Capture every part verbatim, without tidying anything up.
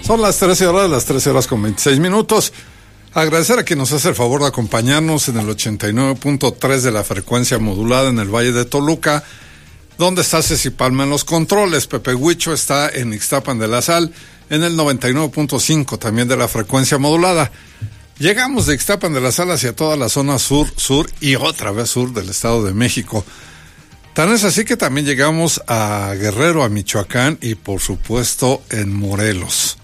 Son las trece horas, las trece horas con veintiséis minutos. Agradecer a quien nos hace el favor de acompañarnos en el ochenta y nueve punto tres de la frecuencia modulada en el Valle de Toluca, donde está Ceci Palma en los controles. Pepe Huicho está en Ixtapan de la Sal, en el noventa y nueve punto cinco también de la frecuencia modulada. Llegamos de Ixtapan de la Sal hacia toda la zona sur, sur y otra vez sur del Estado de México. Tan es así que también llegamos a Guerrero, a Michoacán y por supuesto en Morelos.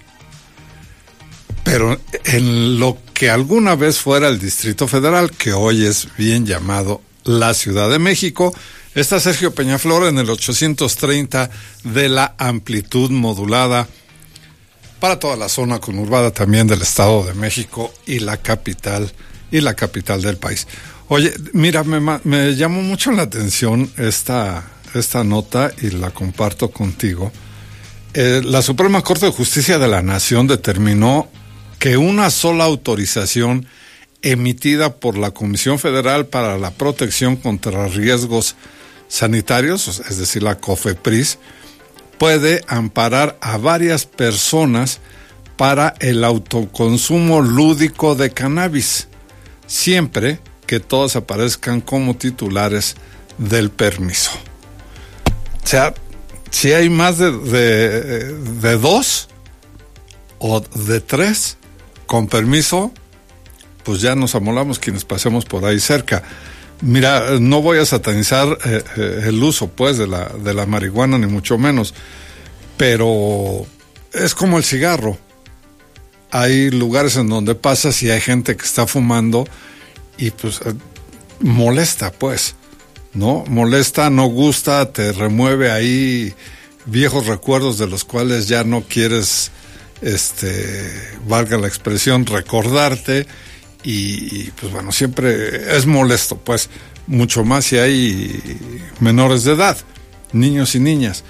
Pero en lo que alguna vez fuera el Distrito Federal, que hoy es bien llamado la Ciudad de México, está Sergio Peñaflor en el ochocientos treinta de la amplitud modulada para toda la zona conurbada también del Estado de México y la capital y la capital del país. Oye, mira, me, me llamó mucho la atención esta, esta nota y la comparto contigo. Eh, la Suprema Corte de Justicia de la Nación determinó que una sola autorización emitida por la Comisión Federal para la Protección contra Riesgos Sanitarios, es decir, la COFEPRIS, puede amparar a varias personas para el autoconsumo lúdico de cannabis, siempre que todos aparezcan como titulares del permiso. O sea, si hay más de, de, de dos o de tres con permiso, pues ya nos amolamos quienes pasemos por ahí cerca. Mira, no voy a satanizar eh, eh, el uso, pues, de la, de la marihuana, ni mucho menos, pero es como el cigarro. Hay lugares en donde pasas y hay gente que está fumando y, pues, eh, molesta, pues, ¿no? Molesta, no gusta, te remueve ahí viejos recuerdos de los cuales ya no quieres, este, valga la expresión, recordarte. Y, y pues bueno, siempre es molesto, pues, mucho más si hay menores de edad, niños y niñas.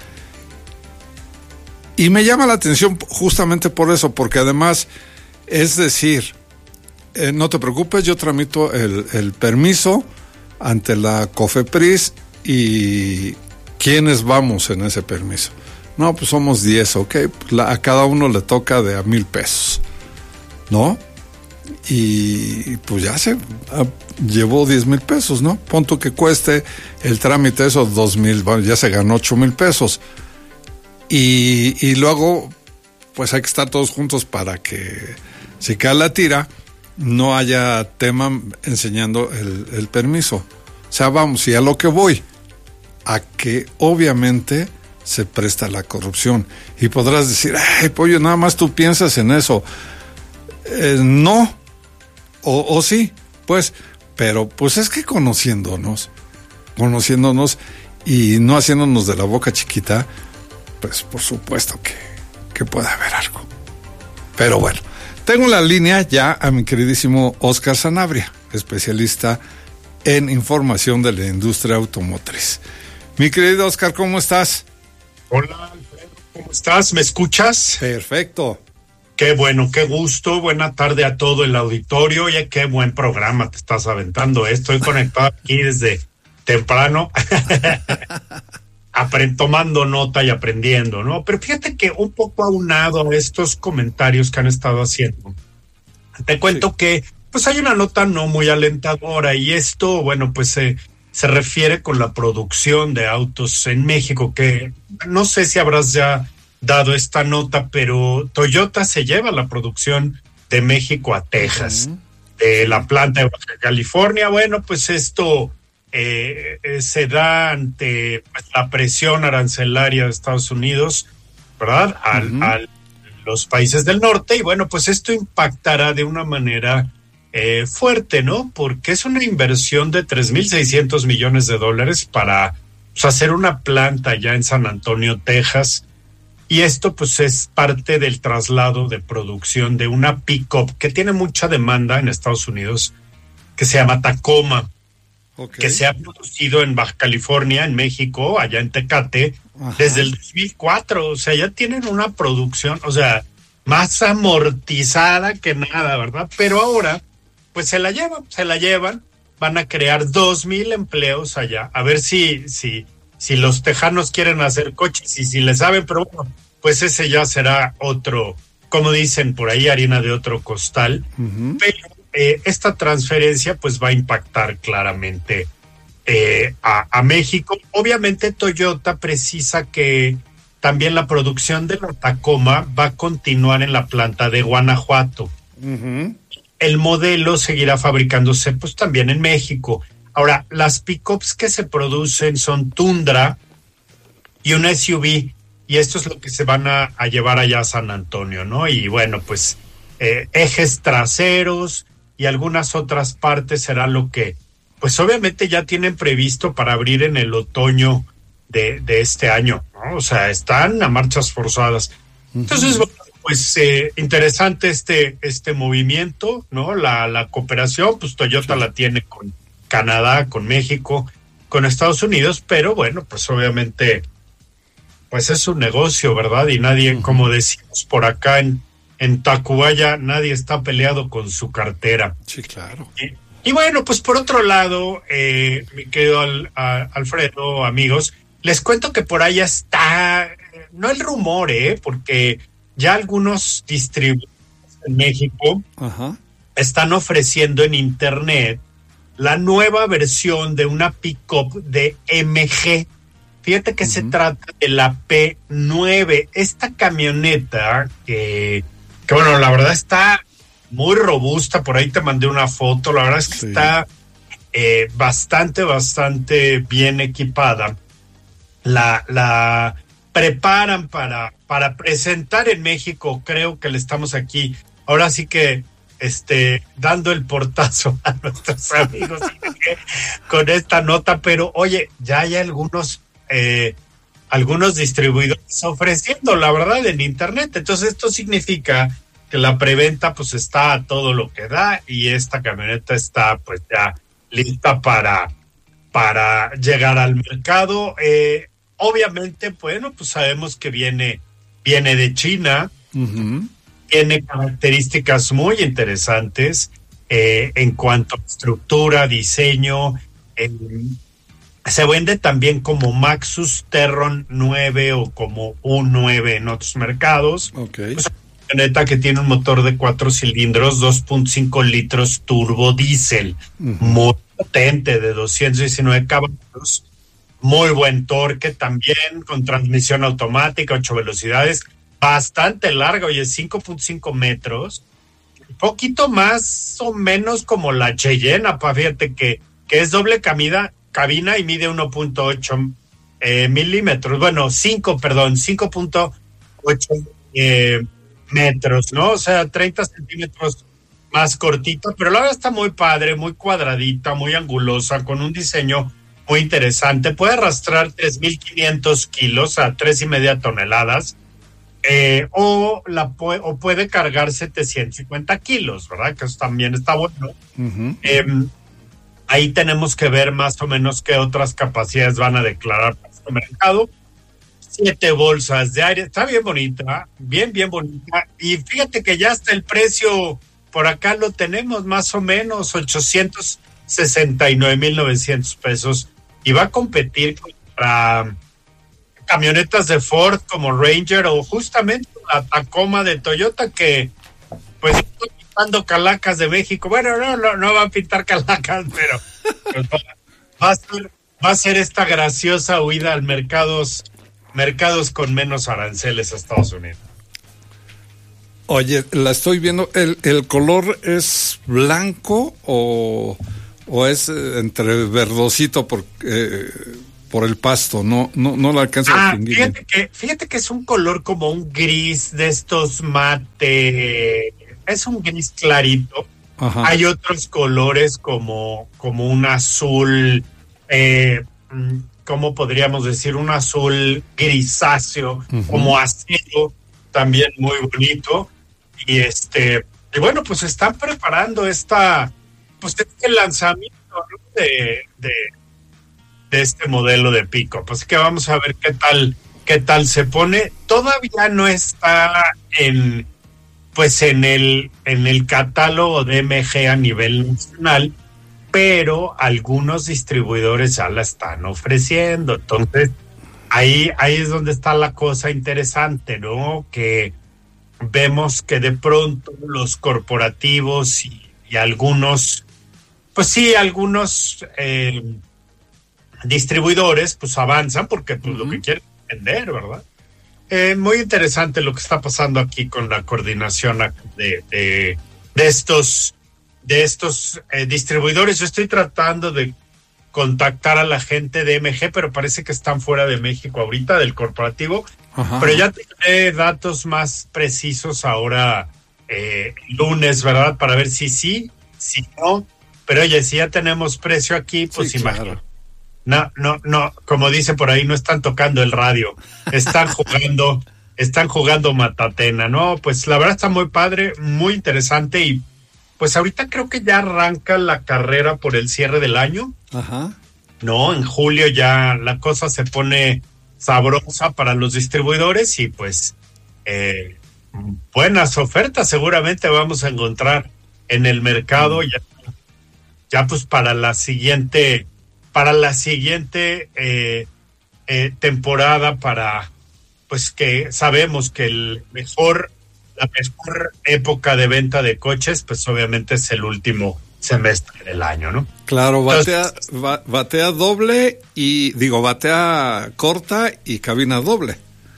Y me llama la atención justamente por eso, porque además, es decir, eh, no te preocupes, yo tramito el, el permiso ante la COFEPRIS y ¿quiénes vamos en ese permiso? No, pues somos diez, ok, la, a cada uno le toca de a mil pesos, ¿no? Y pues ya se ah, llevó diez mil pesos, ¿no? Punto que cueste el trámite eso dos mil, bueno, ya se ganó ocho mil pesos. Y, y luego, pues hay que estar todos juntos para que si cae la tira, no haya tema enseñando el, el permiso. O sea, vamos, y a lo que voy, a que obviamente se presta la corrupción. Y podrás decir, ay, pollo, nada más tú piensas en eso. Eh, no. O, o sí, pues, pero pues es que conociéndonos, conociéndonos y no haciéndonos de la boca chiquita, pues por supuesto que, que puede haber algo. Pero bueno, tengo en la línea ya a mi queridísimo Oscar Sanabria, especialista en información de la industria automotriz. Mi querido Oscar, ¿cómo estás? Hola, Alfredo, ¿cómo estás? ¿Me escuchas? Perfecto. Qué bueno, qué gusto, buena tarde a todo el auditorio. Oye, qué buen programa te estás aventando. Estoy conectado aquí desde temprano, Aprend- tomando nota y aprendiendo, ¿no? Pero fíjate que un poco aunado a estos comentarios que han estado haciendo, te cuento sí. que pues hay una nota no muy alentadora y esto, bueno, pues se, se refiere con la producción de autos en México, que no sé si habrás ya dado esta nota, pero Toyota se lleva la producción de México a Texas, uh-huh. de la planta de Baja California. Bueno, pues esto eh, eh, se da ante la presión arancelaria de Estados Unidos, ¿verdad? Al, uh-huh. a los países del norte, y bueno, pues esto impactará de una manera eh, fuerte, ¿no? Porque es una inversión de tres mil seiscientos millones de dólares para pues, hacer una planta ya en San Antonio, Texas. Y esto pues es parte del traslado de producción de una pick-up que tiene mucha demanda en Estados Unidos, que se llama Tacoma, okay. que se ha producido en Baja California, en México, allá en Tecate, Ajá. desde el dos mil cuatro. O sea, ya tienen una producción, o sea, más amortizada que nada, ¿verdad? Pero ahora, pues se la llevan, se la llevan, van a crear dos mil empleos allá, a ver si... si si los tejanos quieren hacer coches y si le saben, pero bueno, pues ese ya será otro como dicen por ahí, harina de otro costal, uh-huh. pero eh, esta transferencia pues va a impactar claramente eh, a, a México. Obviamente Toyota precisa que también la producción de la Tacoma va a continuar en la planta de Guanajuato. Uh-huh. El modelo seguirá fabricándose pues también en México. Ahora, las pickups que se producen son Tundra y una S U V, y esto es lo que se van a, a llevar allá a San Antonio, ¿no? Y bueno, pues eh, ejes traseros y algunas otras partes será lo que, pues obviamente ya tienen previsto para abrir en el otoño de, de este año, ¿no? O sea, están a marchas forzadas. Entonces, bueno, pues eh, interesante este, este movimiento, ¿no? La, la cooperación, pues Toyota la tiene con Canadá, con México, con Estados Unidos, pero bueno, pues obviamente, pues es un negocio, ¿verdad? Y nadie, uh-huh. como decimos por acá en, en Tacubaya, nadie está peleado con su cartera. Sí, claro. Y, y bueno, pues por otro lado, eh, mi querido Al, a, Alfredo, amigos, les cuento que por ahí está, no el rumor, ¿eh? Porque ya algunos distribuidores en México uh-huh. están ofreciendo en internet la nueva versión de una pick-up de M G. Fíjate que uh-huh. se trata de la P nueve. Esta camioneta que, que, bueno, la verdad está muy robusta. Por ahí te mandé una foto. La verdad es que sí. está eh, bastante, bastante bien equipada. La, la preparan para, para presentar en México. Creo que le estamos aquí. Ahora sí que este dando el portazo a nuestros amigos con esta nota, pero oye, ya hay algunos eh, algunos distribuidores ofreciendo, la verdad, en internet. Entonces esto significa que la preventa pues está a todo lo que da y esta camioneta está pues ya lista para para llegar al mercado. Eh, obviamente, bueno, pues sabemos que viene viene de China. Uh-huh. Tiene características muy interesantes eh, en cuanto a estructura, diseño. Eh, se vende también como Maxus Terron nueve o como U nueve en otros mercados. Okay. Es una camioneta que tiene un motor de cuatro cilindros, dos punto cinco litros turbo diésel, uh-huh. muy potente, de doscientos diecinueve caballos, muy buen torque también, con transmisión automática, ocho velocidades. Bastante larga, oye, cinco punto cinco metros, un poquito más o menos como la Cheyenne, pa, fíjate que, que es doble camida, cabina y mide uno punto ocho eh, milímetros, bueno, cinco, perdón, cinco punto ocho eh, metros, ¿no? O sea, treinta centímetros más cortita, pero la verdad está muy padre, muy cuadradita, muy angulosa, con un diseño muy interesante. Puede arrastrar tres mil quinientos kilos a tres y media toneladas. Eh, o la pu- o puede cargar setecientos cincuenta kilos, ¿verdad? Que eso también está bueno. Uh-huh. Eh, ahí tenemos que ver más o menos qué otras capacidades van a declarar para este mercado. Siete bolsas de aire, está bien bonita, bien, bien bonita. Y fíjate que ya hasta el precio, por acá lo tenemos más o menos, ochocientos sesenta y nueve mil novecientos pesos. Y va a competir contra camionetas de Ford como Ranger o justamente la Tacoma de Toyota, que pues está pintando calacas de México. Bueno, no, no, no va a pintar calacas, pero pues, va, va, a ser, va a ser esta graciosa huida al mercados, mercados con menos aranceles a Estados Unidos. Oye, la estoy viendo, ¿el, el color es blanco o, o es entre verdosito por... Eh, por el pasto? No, no, no la alcanza ah, a distinguir. Fíjate que, fíjate que es un color como un gris de estos mate, es un gris clarito. Ajá. Hay otros colores como, como un azul, eh, ¿cómo podríamos decir? Un azul grisáceo, uh-huh. como acero, también muy bonito. Y este, y bueno, pues están preparando esta, pues este lanzamiento, ¿no? de, de de este modelo de pick-up. Así que vamos a ver qué tal, qué tal se pone. Todavía no está en, pues en el, en el catálogo de M G a nivel nacional, pero algunos distribuidores ya la están ofreciendo. Entonces, ahí, ahí es donde está la cosa interesante, ¿no? Que, vemos que de pronto los corporativos y, y algunos, pues sí, algunos eh, distribuidores pues avanzan porque pues, uh-huh. lo que quieren es vender, ¿verdad? Eh, muy interesante lo que está pasando aquí con la coordinación de, de, de estos, de estos eh, distribuidores. Yo estoy tratando de contactar a la gente de M G, pero parece que están fuera de México ahorita, del corporativo. Ajá. Pero ya tendré datos más precisos ahora eh, lunes, ¿verdad? Para ver si sí, si no. Pero oye, si ya tenemos precio aquí, pues sí, imagínate. Claro. No, no, no, como dice por ahí, no están tocando el radio, están jugando, están jugando matatena, ¿no? Pues la verdad está muy padre, muy interesante y pues ahorita creo que ya arranca la carrera por el cierre del año. Ajá. No, en julio ya la cosa se pone sabrosa para los distribuidores y pues eh, buenas ofertas seguramente vamos a encontrar en el mercado ya, ya pues para la siguiente para la siguiente eh, eh, temporada, para pues que sabemos que el mejor la mejor época de venta de coches pues obviamente es el último semestre del año, ¿no? Claro, batea, Entonces, ba, batea doble y digo batea corta y cabina doble.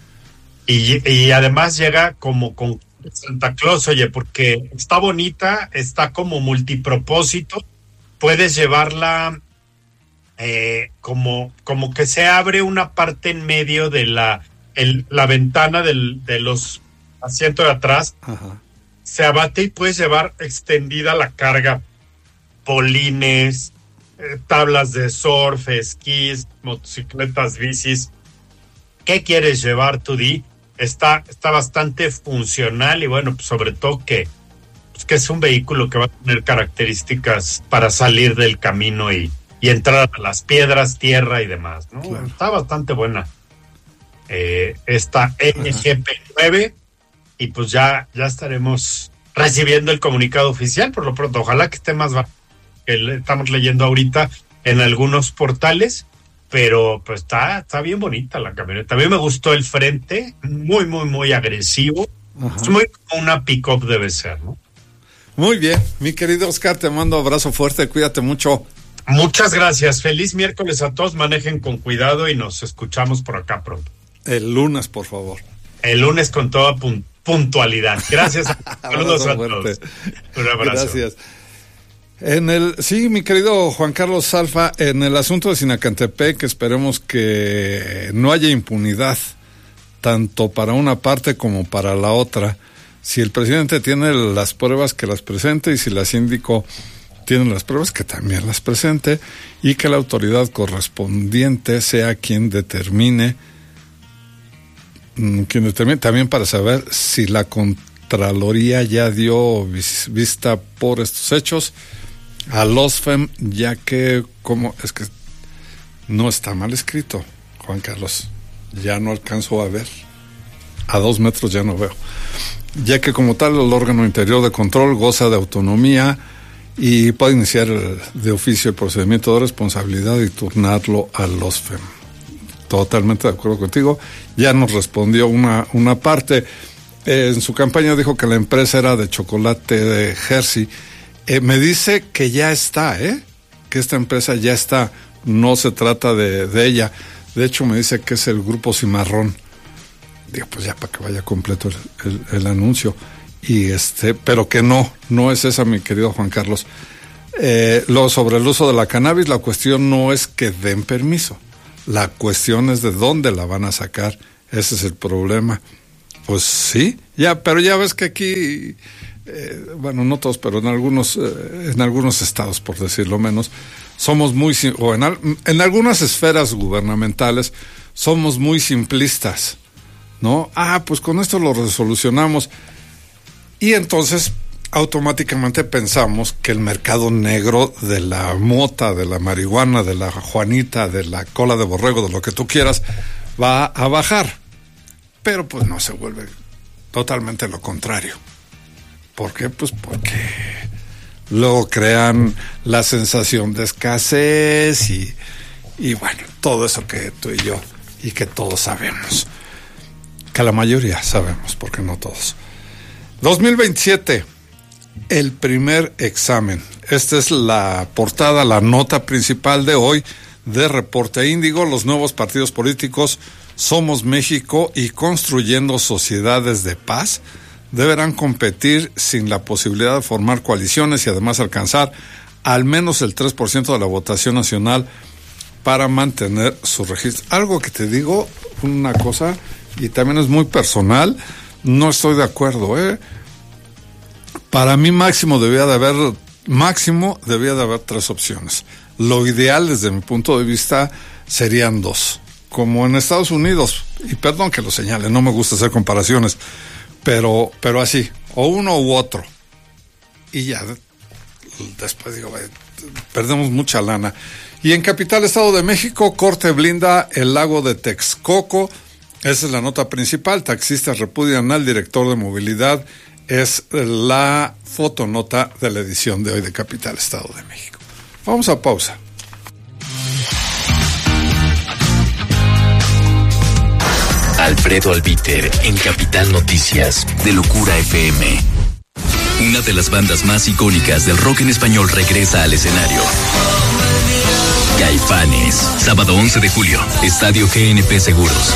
Y, y además llega como con Santa Claus, oye, porque está bonita, está como multipropósito, puedes llevarla eh, como, como que se abre una parte en medio de la, el, la ventana del, de los asientos de atrás. Ajá. Se abate y puedes llevar extendida la carga, polines, eh, tablas de surf, esquís, motocicletas, bicis. ¿Qué quieres llevar tú, Di? Está, está bastante funcional y bueno, pues sobre todo que, pues que es un vehículo que va a tener características para salir del camino y, y entrar a las piedras, tierra y demás, ¿no? Claro. Está bastante buena eh, esta M G P nueve y pues ya, ya estaremos recibiendo el comunicado oficial por lo pronto. Ojalá que esté más barato que le estamos leyendo ahorita en algunos portales. Pero pues está, está bien bonita la camioneta. A mí me gustó el frente, muy, muy, muy agresivo. Ajá. Es muy como una pick-up debe ser, ¿no? Muy bien, mi querido Oscar, te mando un abrazo fuerte, cuídate mucho. Muchas gracias, feliz miércoles a todos, manejen con cuidado y nos escuchamos por acá pronto. El lunes, por favor. El lunes con toda pun- puntualidad. Gracias. Saludos a todos. Un abrazo. Gracias. En el, sí, mi querido Juan Carlos Salfa, en el asunto de Sinacantepec, esperemos que no haya impunidad, tanto para una parte como para la otra. Si el presidente tiene las pruebas, que las presente, y si la síndico tiene las pruebas, que también las presente, y que la autoridad correspondiente sea quien determine, quien determine también para saber si la Contraloría ya dio vis, vista por estos hechos a los F E M, ya que como es que no está mal escrito, Juan Carlos, ya no alcanzo a ver, a dos metros ya no veo, ya que como tal el órgano interior de control goza de autonomía y puede iniciar el, de oficio el procedimiento de responsabilidad y turnarlo a los F E M. Totalmente de acuerdo contigo. Ya nos respondió una, una parte. Eh, en su campaña dijo que la empresa era de chocolate de Hershey. Eh, me dice que ya está, ¿eh? Que esta empresa ya está, no se trata de, de ella. De hecho, me dice que es el Grupo Cimarrón. Digo, pues ya para que vaya completo el, el, el anuncio. Y este, pero que no, no es esa, mi querido Juan Carlos. Eh, lo sobre el uso de la cannabis, la cuestión no es que den permiso. La cuestión es de dónde la van a sacar. Ese es el problema. Pues sí, ya, pero ya ves que aquí... Eh, bueno, no todos, pero en algunos eh, en algunos estados, por decirlo menos, somos muy, o en, al, en algunas esferas gubernamentales somos muy simplistas, ¿no? Ah, pues con esto lo resolucionamos y entonces automáticamente pensamos que el mercado negro de la mota, de la marihuana, de la juanita, de la cola de borrego, de lo que tú quieras, va a bajar, pero pues no, se vuelve totalmente lo contrario. ¿Por qué? Pues porque luego crean la sensación de escasez y, y bueno, todo eso que tú y yo y que todos sabemos, que la mayoría sabemos, porque no todos. dos mil veintisiete, el primer examen. Esta es la portada, la nota principal de hoy de Reporte Índigo. Los nuevos partidos políticos Somos México y Construyendo Sociedades de Paz deberán competir sin la posibilidad de formar coaliciones y además alcanzar al menos el tres por ciento de la votación nacional para mantener su registro. Algo que te digo, una cosa, y también es muy personal, no estoy de acuerdo, ¿eh? Para mí máximo debía de haber, máximo debía de haber tres opciones. Lo ideal desde mi punto de vista serían dos. Como en Estados Unidos, y perdón que lo señale, no me gusta hacer comparaciones, pero, pero así, o uno u otro. Y ya, después digo, perdemos mucha lana. Y en Capital Estado de México, Corte blinda el lago de Texcoco. Esa es la nota principal. Taxistas repudian al director de movilidad. Es la fotonota de la edición de hoy de Capital Estado de México. Vamos a pausa. Alfredo Albiter en Capital Noticias de Locura F M. Una de las bandas más icónicas del rock en español regresa al escenario. Caifanes, sábado once de julio, Estadio G N P Seguros.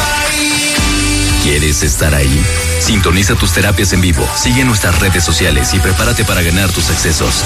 ¿Quieres estar ahí? Sintoniza tus terapias en vivo, sigue nuestras redes sociales y prepárate para ganar tus accesos.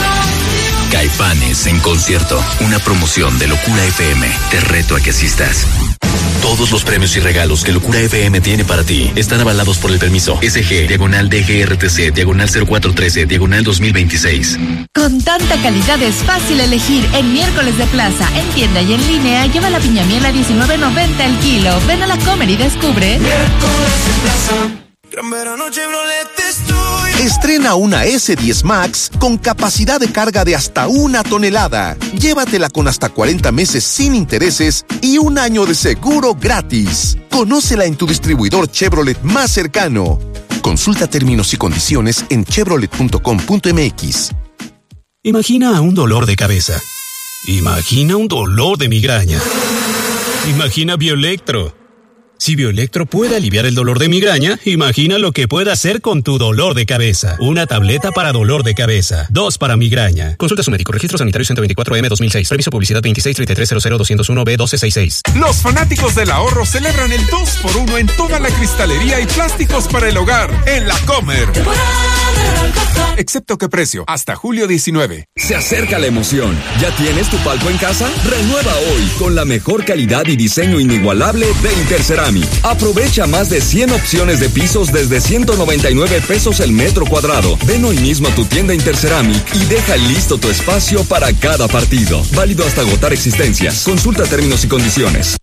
Caifanes en concierto, una promoción de Locura F M. Te reto a que asistas. Todos los premios y regalos que Locura F M tiene para ti están avalados por el permiso S G, diagonal D G R T C, diagonal cero cuatro trece, diagonal dos mil veintiséis. Con tanta calidad es fácil elegir en Miércoles de Plaza, en tienda y en línea. Lleva la piña miel a diecinueve noventa el kilo. Ven a la Comer y descubre. Miércoles de Plaza. Gran verano Chevrolet estoy. Estrena una ese diez Max con capacidad de carga de hasta una tonelada. Llévatela con hasta cuarenta meses sin intereses y un año de seguro gratis. Conócela en tu distribuidor Chevrolet más cercano. Consulta términos y condiciones en chevrolet punto com punto m x. Imagina un dolor de cabeza. Imagina un dolor de migraña. Imagina Bioelectro. Si Bioelectro puede aliviar el dolor de migraña, imagina lo que puede hacer con tu dolor de cabeza. Una tableta para dolor de cabeza, dos para migraña. Consulta a su médico. Registro sanitario ciento veinticuatro M dos mil seis. Permiso publicidad veintiséis treinta y tres cero cero doscientos uno B doce sesenta y seis. Los fanáticos del ahorro celebran el dos por uno en toda la cristalería y plásticos para el hogar en La Comer. Excepto que precio, hasta julio diecinueve. Se acerca la emoción. ¿Ya tienes tu palco en casa? Renueva hoy con la mejor calidad y diseño inigualable de Interceramic. Aprovecha más de cien opciones de pisos desde ciento noventa y nueve pesos el metro cuadrado. Ven hoy mismo a tu tienda Interceramic y deja listo tu espacio para cada partido. Válido hasta agotar existencias. Consulta términos y condiciones.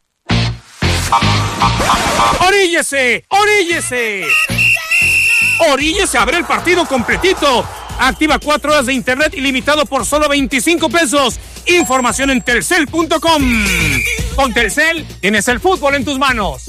¡Oríllese! ¡Oríllese! ¡Oríllese a ver el partido completito! Activa cuatro horas de internet ilimitado por solo veinticinco pesos. Información en telcel punto com. Con Telcel tienes el fútbol en tus manos.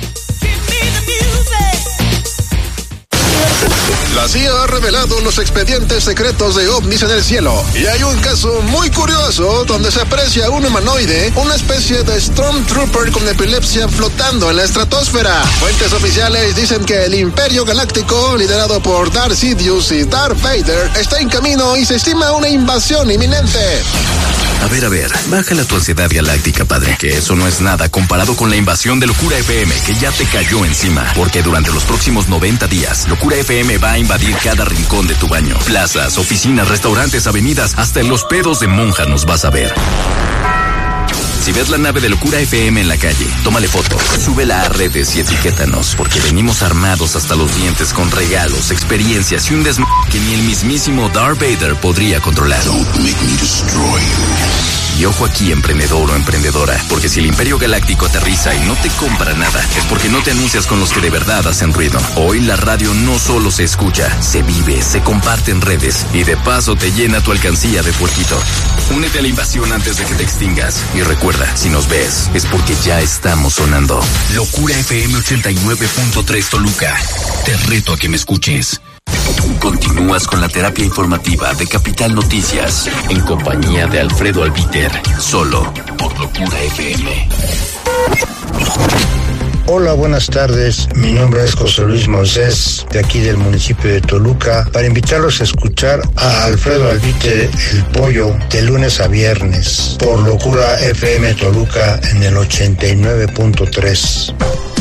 La C I A ha revelado los expedientes secretos de ovnis en el cielo. Y hay un caso muy curioso donde se aprecia un humanoide, una especie de Stormtrooper con epilepsia flotando en la estratosfera. Fuentes oficiales dicen que el Imperio Galáctico, liderado por Darth Sidious y Darth Vader, está en camino y se estima una invasión inminente. A ver, a ver, bájale a tu ansiedad galáctica, padre, que eso no es nada comparado con la invasión de Locura F M que ya te cayó encima, porque durante los próximos noventa días, Locura F M va a invadir cada rincón de tu baño, plazas, oficinas, restaurantes, avenidas, hasta en los pedos de monja nos vas a ver. Si ves la nave de Locura F M en la calle, tómale foto, súbela a redes y etiquétanos, porque venimos armados hasta los dientes con regalos, experiencias y un desm... que ni el mismísimo Darth Vader podría controlar. Don't make me destroy you. Y ojo aquí, emprendedor o emprendedora, porque si el Imperio Galáctico aterriza y no te compra nada, es porque no te anuncias con los que de verdad hacen ruido. Hoy la radio no solo se escucha, se vive, se comparte en redes y de paso te llena tu alcancía de puerquito. Únete a la invasión antes de que te extingas. Y recuerda, si nos ves, es porque ya estamos sonando. Locura F M ochenta y nueve punto tres Toluca. Te reto a que me escuches. Continúas con la terapia informativa de Capital Noticias en compañía de Alfredo Albiter, solo por Locura F M. Hola, buenas tardes. Mi nombre es José Luis Moisés, de aquí del municipio de Toluca, para invitarlos a escuchar a Alfredo Albite, el Pollo, de lunes a viernes, por Locura F M Toluca en el ochenta y nueve punto tres.